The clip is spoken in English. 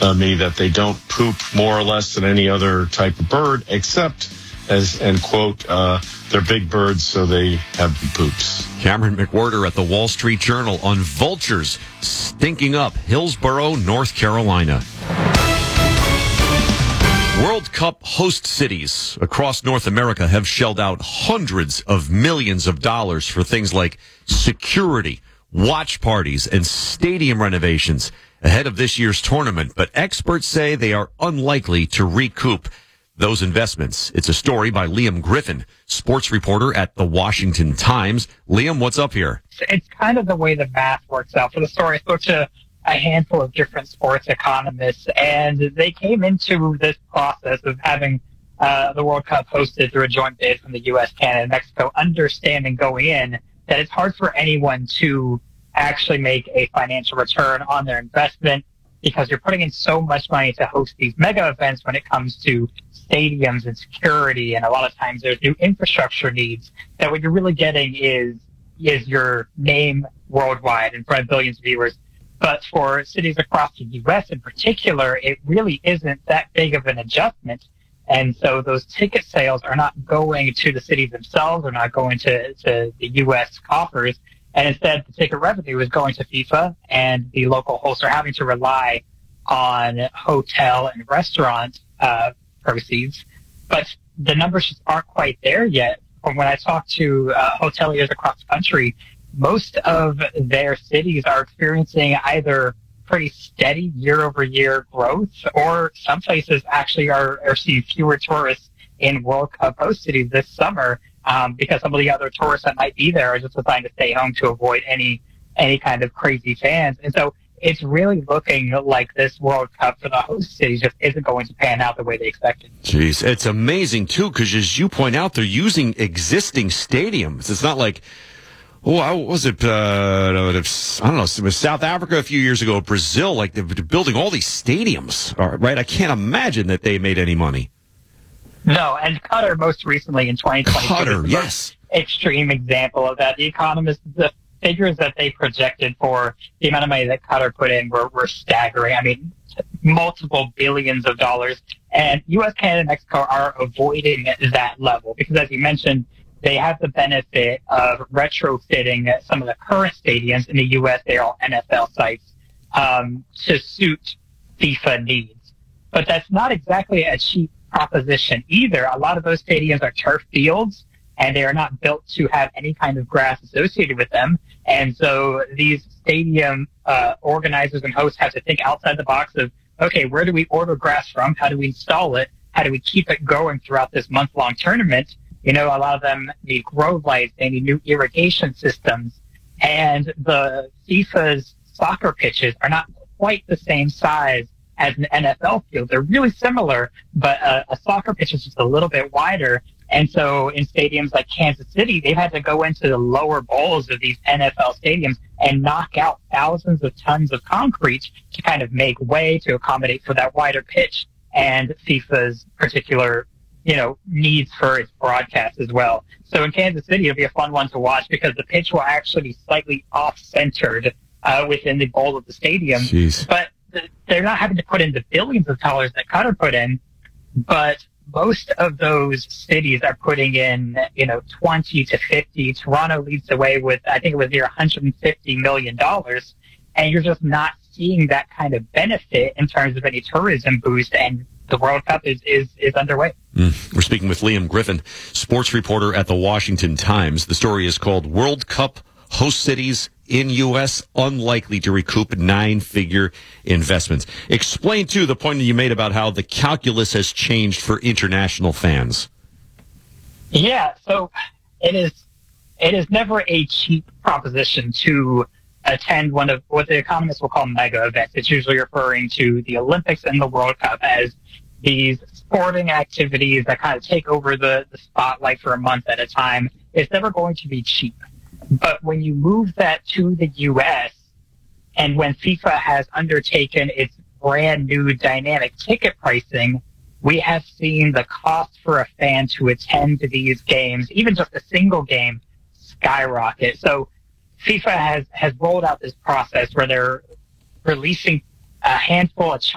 me that they don't poop more or less than any other type of bird, except and quote, they're big birds, so they have poops. Cameron McWhorter at the Wall Street Journal on vultures stinking up Hillsborough, North Carolina. World Cup host cities across North America have shelled out hundreds of millions of dollars for things like security, watch parties, and stadium renovations ahead of this year's tournament. But experts say they are unlikely to recoup those investments. It's a story by Liam Griffin, sports reporter at the Washington Times. Liam, what's up here? It's kind of the way the math works out. For the story, I spoke to a handful of different sports economists, and they came into this process of having the World Cup hosted through a joint bid from the U.S., Canada, and Mexico, understanding going in that it's hard for anyone to actually make a financial return on their investment because you're putting in so much money to host these mega events when it comes to stadiums and security, and a lot of times there's new infrastructure needs that what you're really getting is your name worldwide in front of billions of viewers. But for cities across the U.S. in particular, it really isn't that big of an adjustment. And so those ticket sales are not going to the cities themselves, or not going to the U.S. coffers. And instead, the ticket revenue is going to FIFA, and the local hosts are having to rely on hotel and restaurant proceeds. But the numbers just aren't quite there yet. From when I talk to hoteliers across the country, most of their cities are experiencing either pretty steady year-over-year growth, or some places actually are seeing fewer tourists in World Cup host cities this summer because some of the other tourists that might be there are just deciding to stay home to avoid any kind of crazy fans. And so it's really looking like this World Cup for the host cities just isn't going to pan out the way they expected. Jeez, it's amazing, too, because as you point out, they're using existing stadiums. It's not like, was it, I don't know, it was South Africa a few years ago, Brazil, like they're building all these stadiums, right? I can't imagine that they made any money. No, and Qatar most recently in 2020. Qatar, yes. Extreme example of that. The Economist, the figures that they projected for the amount of money that Qatar put in were staggering. I mean, multiple billions of dollars. And U.S., Canada, and Mexico are avoiding that level because, as you mentioned, they have the benefit of retrofitting some of the current stadiums. In the U.S., they're all NFL sites to suit FIFA needs. But that's not exactly a cheap proposition either. A lot of those stadiums are turf fields, and they are not built to have any kind of grass associated with them. And so these stadium organizers and hosts have to think outside the box of, okay, where do we order grass from? How do we install it? How do we keep it going throughout this month-long tournament? You know, a lot of them need grow lights. They need new irrigation systems. And the FIFA's soccer pitches are not quite the same size as an NFL field. They're really similar, but a soccer pitch is just a little bit wider. And so in stadiums like Kansas City, they've had to go into the lower bowls of these NFL stadiums and knock out thousands of tons of concrete to kind of make way to accommodate for that wider pitch and FIFA's particular, needs for its broadcast as well. So in Kansas City, it'll be a fun one to watch because the pitch will actually be slightly off-centered within the bowl of the stadium. Jeez. But they're not having to put in the billions of dollars that Qatar put in, but most of those cities are putting in, 20 to 50. Toronto leads the way with, I think it was near $150 million. And you're just not seeing that kind of benefit in terms of any tourism boost. And the World Cup is underway. We're speaking with Liam Griffin, sports reporter at the Washington Times. The story is called World Cup Host Cities in U.S. Unlikely to Recoup 9-Figure Investments. Explain, too, the point that you made about how the calculus has changed for international fans. Yeah, so it is never a cheap proposition to attend one of what the economists will call mega events. It's usually referring to the Olympics and the World Cup as these sporting activities that kind of take over the spotlight for a month at a time. It's never going to be cheap. But when you move that to the U.S., and when FIFA has undertaken its brand new dynamic ticket pricing, we have seen the cost for a fan to attend to these games, even just a single game, skyrocket. So FIFA has rolled out this process where they're releasing a handful of